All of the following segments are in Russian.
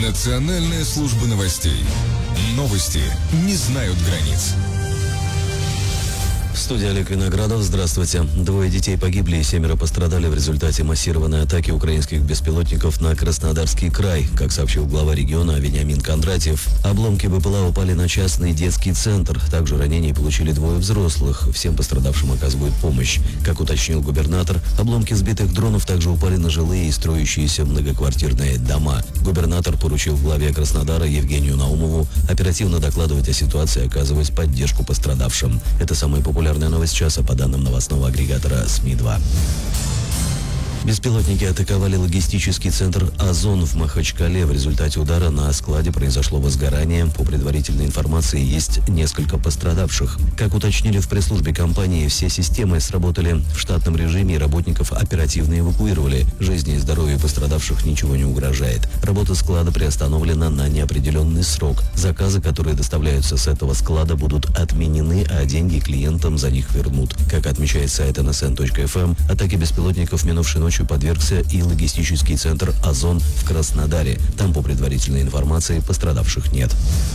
Национальная служба новостей. Новости не знают границ. В студии Олег Виноградов. Здравствуйте. 2 детей погибли и 7 пострадали в результате массированной атаки украинских беспилотников на Краснодарский край. Как сообщил глава региона Вениамин Кондратьев, обломки БПЛА упали на частный детский центр. Также ранений получили 2 взрослых. Всем пострадавшим оказывают помощь. Как уточнил губернатор, обломки сбитых дронов также упали на жилые и строящиеся многоквартирные дома. Губернатор поручил главе Краснодара Евгению Наумову оперативно докладывать о ситуации и оказывать поддержку пострадавшим. Это самая популярная новость часа по данным новостного агрегатора СМИ-2. Беспилотники атаковали логистический центр «Озон» в Махачкале. В результате удара на складе произошло возгорание. По предварительной информации, есть несколько пострадавших. Как уточнили в пресс-службе компании, все системы сработали в штатном режиме и работников оперативно эвакуировали. Жизни и здоровью пострадавших ничего не угрожает. Работа склада приостановлена на неопределенный срок. Заказы, которые доставляются с этого склада, будут отменены, а деньги клиентам за них вернут. Как отмечает сайт nsn.fm, атаке беспилотников минувшей ночью подвергся и логистический центр «Озон» в Краснодаре. Там, по предварительной информации, пострадавших нет.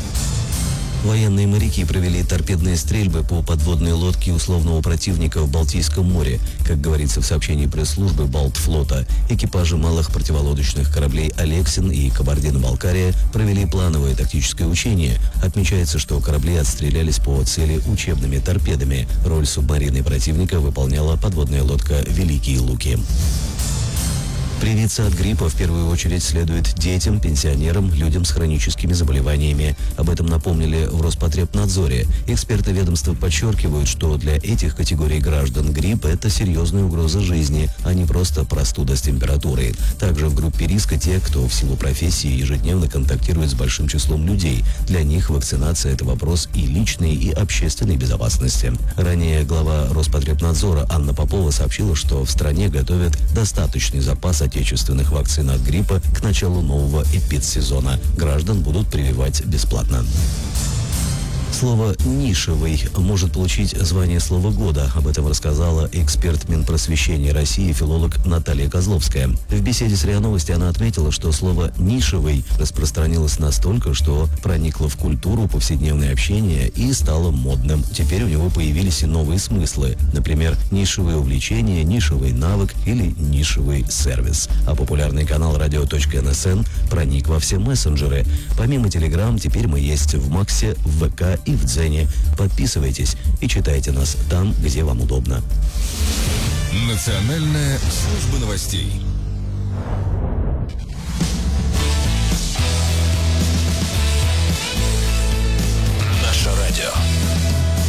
Военные моряки провели торпедные стрельбы по подводной лодке условного противника в Балтийском море. Как говорится в сообщении пресс-службы Балтфлота, экипажи малых противолодочных кораблей «Алексин» и «Кабардино-Балкария» провели плановое тактическое учение. Отмечается, что корабли отстрелялись по цели учебными торпедами. Роль субмарины противника выполняла подводная лодка «Великие Луки». Привиться от гриппа в первую очередь следует детям, пенсионерам, людям с хроническими заболеваниями. Об этом напомнили в Роспотребнадзоре. Эксперты ведомства подчеркивают, что для этих категорий граждан грипп – это серьезная угроза жизни, а не просто простуда с температурой. Также в группе риска те, кто в силу профессии ежедневно контактирует с большим числом людей. Для них вакцинация – это вопрос и личной, и общественной безопасности. Ранее глава Роспотребнадзора Анна Попова сообщила, что в стране готовят достаточный запас отечественных вакцин от гриппа к началу нового эпидсезона. Граждан будут прививать бесплатно. Слово «нишевый» может получить звание слова года. Об этом рассказала эксперт Минпросвещения России, филолог Наталья Козловская. В беседе с РИА Новости она отметила, что слово «нишевый» распространилось настолько, что проникло в культуру, повседневное общение и стало модным. Теперь у него появились и новые смыслы. Например, нишевое увлечение, нишевый навык или нишевый сервис. А популярный канал radio.nsn проник во все мессенджеры. Помимо Telegram, теперь мы есть в Максе, в ВК и в Дзене. Подписывайтесь и читайте нас там, где вам удобно. Национальная служба новостей.